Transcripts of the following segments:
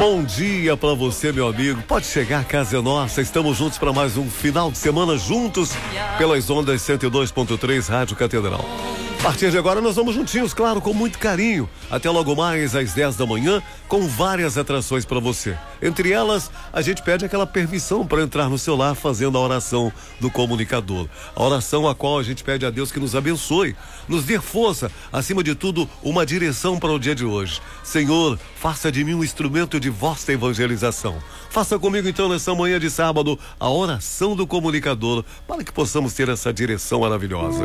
Bom dia pra você, meu amigo. Pode chegar, a casa é nossa. Estamos juntos para mais um final de semana juntos pelas ondas 102.3 Rádio Catedral. A partir de agora nós vamos juntinhos, claro, com muito carinho. Até logo mais às 10 da manhã, com várias atrações para você. Entre elas, a gente pede aquela permissão para entrar no seu lar fazendo a oração do comunicador. A oração a qual a gente pede a Deus que nos abençoe, nos dê força, acima de tudo, uma direção para o dia de hoje. Senhor, faça de mim um instrumento de vossa evangelização. Faça comigo então nessa manhã de sábado a oração do comunicador, para que possamos ter essa direção maravilhosa.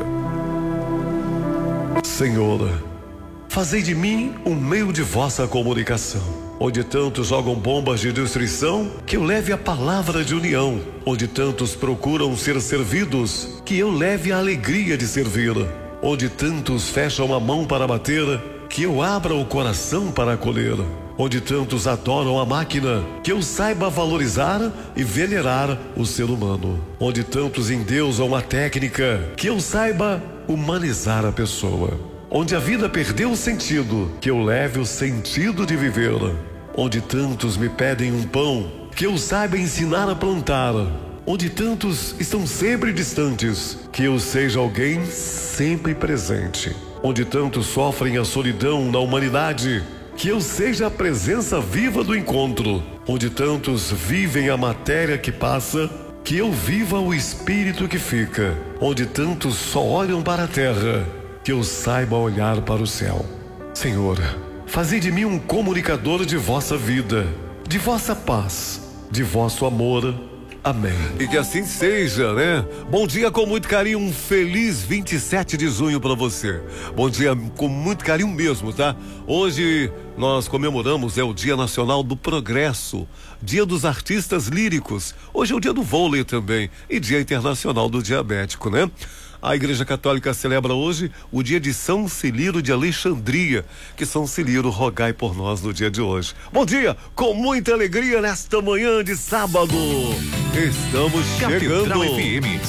Senhor, fazei de mim um meio de vossa comunicação, onde tantos jogam bombas de destruição, que eu leve a palavra de união, onde tantos procuram ser servidos, que eu leve a alegria de servir, onde tantos fecham a mão para bater, que eu abra o coração para acolher, onde tantos adoram a máquina, que eu saiba valorizar e venerar o ser humano, onde tantos endeusam a técnica, que eu saiba humanizar a pessoa, onde a vida perdeu o sentido, que eu leve o sentido de viver, onde tantos me pedem um pão, que eu saiba ensinar a plantar, onde tantos estão sempre distantes, que eu seja alguém sempre presente, onde tantos sofrem a solidão na humanidade, que eu seja a presença viva do encontro, onde tantos vivem a matéria que passa, que eu viva o espírito que fica, onde tantos só olham para a terra, que eu saiba olhar para o céu. Senhor, fazei de mim um comunicador de vossa vida, de vossa paz, de vosso amor. Amém. E que assim seja, né? Bom dia com muito carinho, um feliz 27 de junho pra você. Bom dia com muito carinho mesmo, tá? Hoje nós comemoramos, o Dia Nacional do Progresso, Dia dos Artistas Líricos. Hoje é o dia do vôlei também e Dia Internacional do Diabético, né? A Igreja Católica celebra hoje o dia de São Ciliro de Alexandria. Que São Ciliro rogai por nós no dia de hoje. Bom dia, com muita alegria nesta manhã de sábado. Estamos chegando. Catedral FM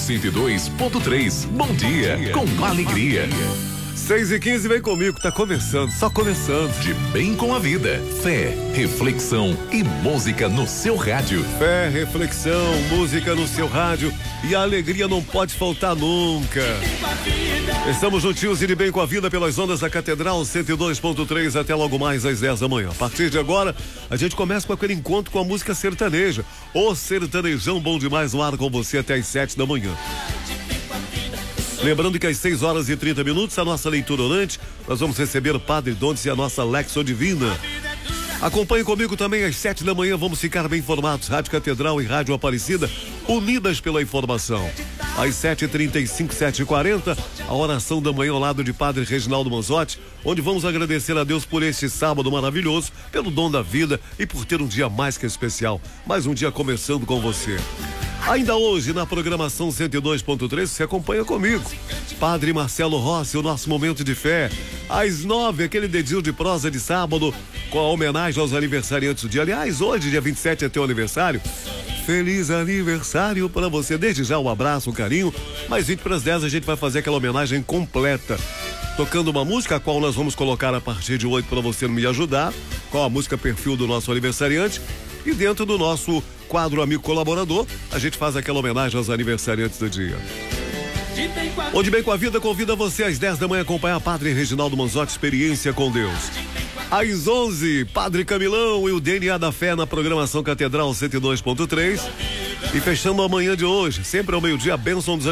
102.3. Bom dia, com alegria. 6h15, vem comigo, tá começando, só começando. De bem com a vida, fé, reflexão e música no seu rádio. Fé, reflexão, música no seu rádio e a alegria não pode faltar nunca. Estamos juntinhos e de bem com a vida pelas ondas da Catedral 102.3 até logo mais às 10 da manhã. A partir de agora, a gente começa com aquele encontro com a música sertaneja. O sertanejão bom demais no ar com você até às 7 da manhã. Lembrando que às 6h30, a nossa leitura orante, nós vamos receber o Padre Dontes e a nossa Lexo Divina. Acompanhe comigo também às 7 da manhã, vamos ficar bem informados. Rádio Catedral e Rádio Aparecida, unidas pela informação. Às 7h35, 7h40, a oração da manhã ao lado de Padre Reginaldo Manzotti, onde vamos agradecer a Deus por este sábado maravilhoso, pelo dom da vida e por ter um dia mais que especial. Mais um dia começando com você. Ainda hoje, na programação 102.3, você acompanha comigo. Padre Marcelo Rossi, o nosso momento de fé. Às 9, aquele dedinho de prosa de sábado, com a homenagem aos aniversariantes do dia. Aliás, hoje, dia 27, é teu aniversário. Feliz aniversário para você. Desde já, um abraço, um carinho. Mais 20 para as 10, a gente vai fazer aquela homenagem completa. Tocando uma música, a qual nós vamos colocar a partir de 8 para você me ajudar. Qual a música perfil do nosso aniversariante. E dentro do nosso quadro Amigo Colaborador, a gente faz aquela homenagem aos aniversariantes do dia. Onde Bem com a Vida convida você às 10 da manhã a acompanhar Padre Reginaldo Manzotti, Experiência com Deus. Às 11, Padre Camilão e o DNA da Fé na programação Catedral 102.3. E fechando a manhã de hoje, sempre ao meio-dia, a bênção dos